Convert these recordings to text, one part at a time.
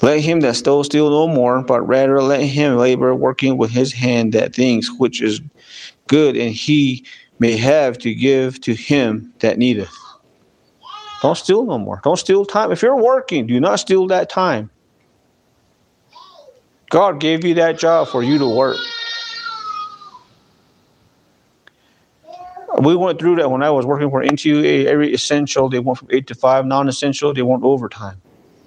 Let him that stole steal no more, but rather let him labor, working with his hand that things which is good, and he may have to give to him that needeth. Don't steal no more. Don't steal time. If you're working, do not steal that time. God gave you that job for you to work. We went through that when I was working for NTUA. Every essential, they went from 8 to 5. Non-essential, they went overtime.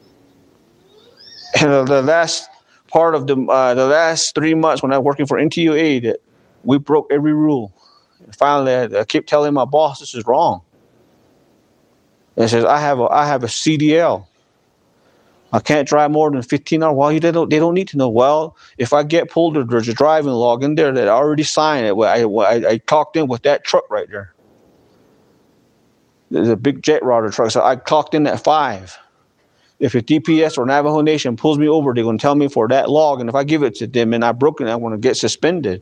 And the last part of the last 3 months when I was working for NTUA, that we broke every rule. And finally, I kept telling my boss, this is wrong. And it says, I have a CDL. I can't drive more than 15 hours. Well, they don't need to know. Well, if I get pulled, there's a driving log in there that I already signed it. I clocked in with that truck right there. There's a big jet rotor truck. So I clocked in at 5. If a DPS or Navajo Nation pulls me over, they're going to tell me for that log. And if I give it to them and I broke it, I'm going to get suspended.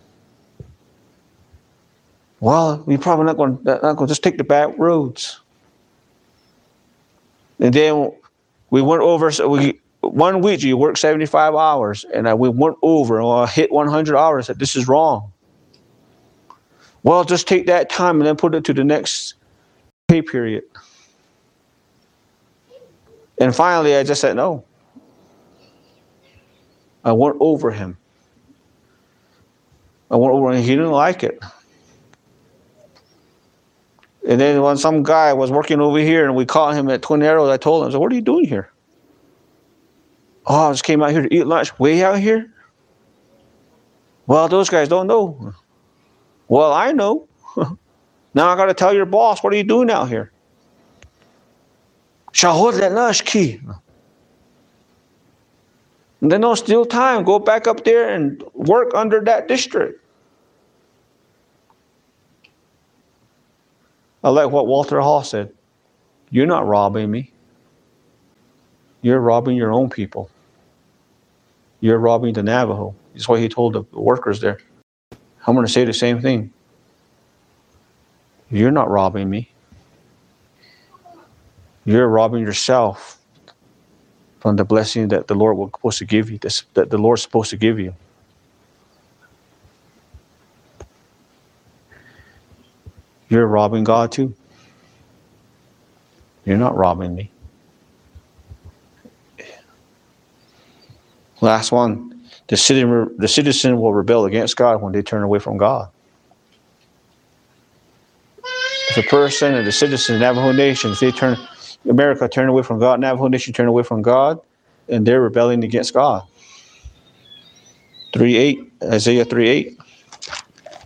Well, we're probably not going to just take the back roads. And then we went over. So 1 week you work 75 hours, and we went over. I hit 100 hours. Said this is wrong. Well, just take that time and then put it to the next pay period. And finally, I just said no. I went over him. I went over, and he didn't like it. And then when some guy was working over here, and we caught him at Twin Arrows, I told him, I said, what are you doing here? Oh, I just came out here to eat lunch. Way out here? Well, those guys don't know. Well, I know. Now I got to tell your boss, what are you doing out here? Shahud lunch key. And then don't steal time. Go back up there and work under that district. I like what Walter Hall said. You're not robbing me. You're robbing your own people. You're robbing the Navajo. That's what he told the workers there. I'm going to say the same thing. You're not robbing me. You're robbing yourself from the blessing that the Lord was supposed to give you, that the Lord's supposed to give you. You're robbing God too. You're not robbing me. Last one. The citizen will rebel against God when they turn away from God. If a person and the citizen, Navajo Nation, if they America turn away from God, Navajo Nation turn away from God, and they're rebelling against God. 3:8, Isaiah 3:8.